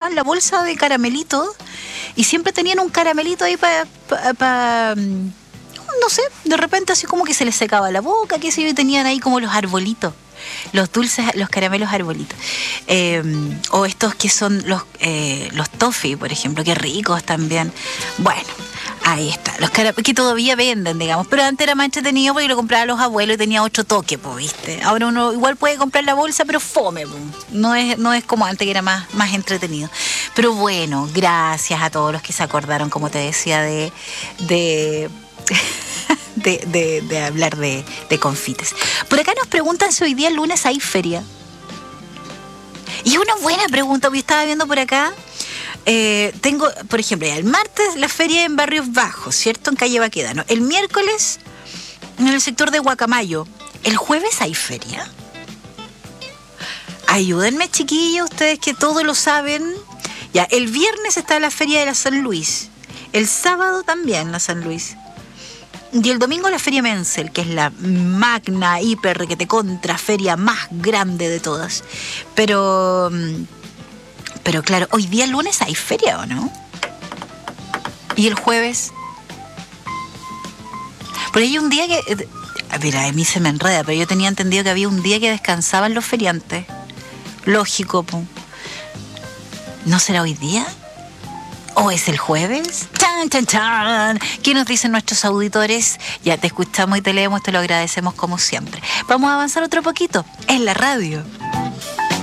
llevaban la bolsa de caramelitos y siempre tenían un caramelito ahí no sé, de repente así como que se les secaba la boca, qué sé yo, y tenían ahí como los arbolitos, los dulces, los caramelos arbolitos. O estos que son los toffee, por ejemplo, qué ricos también. Bueno, ahí está, los que todavía venden, digamos, pero antes era más entretenido porque lo compraban los abuelos y tenía otro toque, pues, ¿viste? Ahora uno igual puede comprar la bolsa, pero fome, pues. No es como antes, que era más entretenido. Pero bueno, gracias a todos los que se acordaron, como te decía, de hablar de confites. Por acá nos preguntan si hoy día lunes hay feria. Y es una buena pregunta, porque estaba viendo por acá. Tengo, por ejemplo, el martes la feria en Barrios Bajos, ¿cierto? En calle Baquedano. El miércoles en el sector de Guacamayo. ¿El jueves hay feria? Ayúdenme, chiquillos, ustedes que todo lo saben. Ya, el viernes está la feria de la San Luis. El sábado también la San Luis. Y el domingo la feria Menzel, que es la magna, hiper, requete contra feria más grande de todas. Pero claro, hoy día lunes hay feria, ¿o no? ¿Y el jueves? Porque hay un día que... Mira, a mí se me enreda, pero yo tenía entendido que había un día que descansaban los feriantes. Lógico, po. ¿No será hoy día? ¿O es el jueves? ¡Chan, chan, chan! ¿Qué nos dicen nuestros auditores? Ya te escuchamos y te leemos, te lo agradecemos como siempre. Vamos a avanzar otro poquito en la radio.